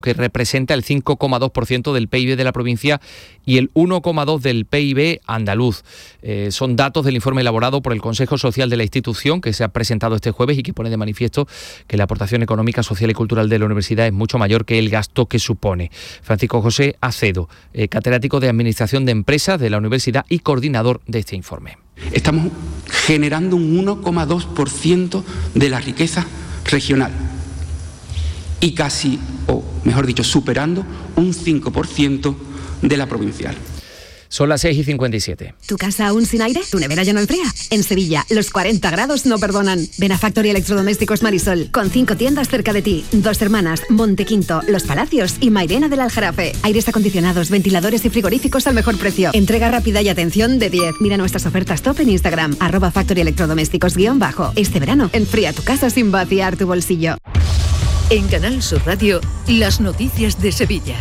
que representa el 5,2% del PIB de la provincia y el 1,2% del PIB andaluz. Son datos del informe elaborado por el Consejo Social de la institución, que se ha presentado este jueves y que pone de manifiesto que la aportación económica, social y cultural de la universidad es mucho mayor que el gasto que supone. Francisco José Acedo, catedrático de Administración de Empresas de la universidad y coordinador de este informe. Estamos generando un 1,2% de la riqueza regional y casi, o mejor dicho, superando un 5% de la provincial. Son las 6:57. ¿Tu casa aún sin aire? ¿Tu nevera ya no enfría? En Sevilla, los 40 grados no perdonan. Ven a Factory Electrodomésticos Marisol, con 5 tiendas cerca de ti. Dos Hermanas, Montequinto, Los Palacios y Mairena del Aljarafe. Aires acondicionados, ventiladores y frigoríficos al mejor precio. Entrega rápida y atención de 10. Mira nuestras ofertas top en Instagram, @factoryelectrodomésticos_. Este verano, enfría tu casa sin vaciar tu bolsillo. En Canal Sur Radio, las noticias de Sevilla.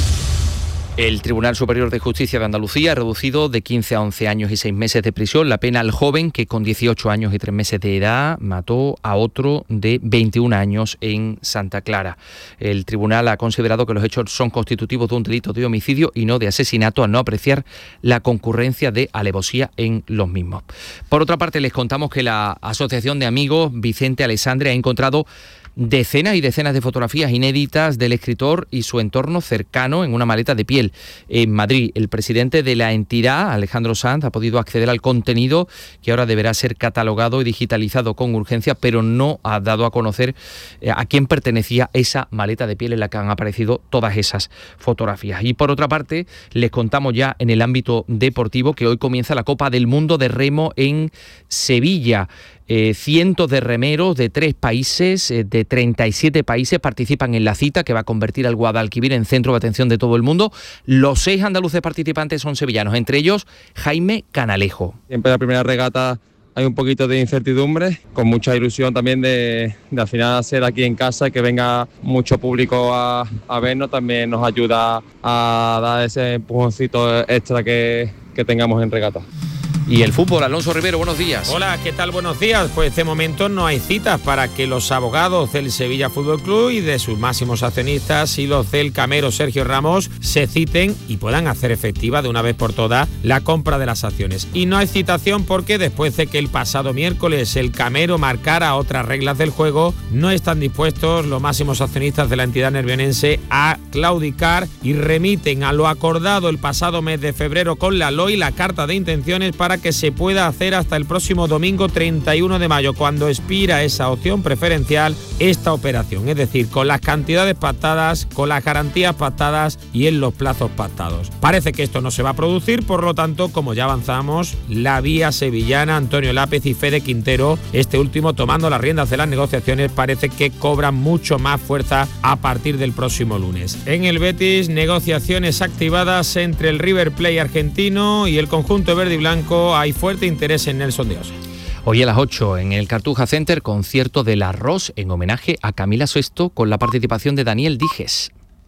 El Tribunal Superior de Justicia de Andalucía ha reducido de 15 a 11 años y 6 meses de prisión la pena al joven que con 18 años y 3 meses de edad mató a otro de 21 años en Santa Clara. El tribunal ha considerado que los hechos son constitutivos de un delito de homicidio y no de asesinato, al no apreciar la concurrencia de alevosía en los mismos. Por otra parte, les contamos que la Asociación de Amigos Vicente Alessandri ha encontrado decenas y decenas de fotografías inéditas del escritor y su entorno cercano en una maleta de piel. En Madrid, el presidente de la entidad, Alejandro Sanz, ha podido acceder al contenido que ahora deberá ser catalogado y digitalizado con urgencia, pero no ha dado a conocer a quién pertenecía esa maleta de piel en la que han aparecido todas esas fotografías. Y por otra parte, les contamos ya en el ámbito deportivo que hoy comienza la Copa del Mundo de Remo en Sevilla. Cientos de remeros de 3 países, de 37 países participan en la cita que va a convertir al Guadalquivir en centro de atención de todo el mundo. Los 6 andaluces participantes son sevillanos, entre ellos Jaime Canalejo. Siempre la primera regata hay un poquito de incertidumbre, con mucha ilusión también de al final ser aquí en casa, que venga mucho público a vernos, también nos ayuda a dar ese empujoncito extra que tengamos en regata. Y el fútbol, Alonso Rivero, buenos días. Hola, ¿qué tal? Buenos días. Pues de momento no hay citas para que los abogados del Sevilla Fútbol Club y de sus máximos accionistas y los del Camero Sergio Ramos se citen y puedan hacer efectiva de una vez por todas la compra de las acciones. Y no hay citación porque después de que el pasado miércoles el Camero marcara otras reglas del juego, no están dispuestos los máximos accionistas de la entidad nervionense a claudicar y remiten a lo acordado el pasado mes de febrero con la LOI la carta de intenciones para que se pueda hacer hasta el próximo domingo 31 de mayo, cuando expira esa opción preferencial, esta operación, es decir, con las cantidades pactadas, con las garantías pactadas y en los plazos pactados. Parece que esto no se va a producir, por lo tanto, como ya avanzamos, la vía sevillana, Antonio Lápez y Fede Quintero, este último tomando las riendas de las negociaciones, parece que cobran mucho más fuerza a partir del próximo lunes. En el Betis, negociaciones activadas entre el River Plate argentino y el conjunto verde y blanco. Hay fuerte interés en Nelson Dios. Hoy a las 8 en el Cartuja Center, concierto del Arroz en homenaje a Camila Sesto con la participación de Daniel Dijes.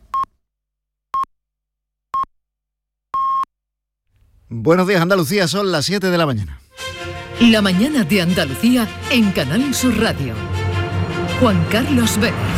Buenos días, Andalucía, son las 7 de la mañana. La mañana de Andalucía en Canal Sur Radio. Juan Carlos Vélez.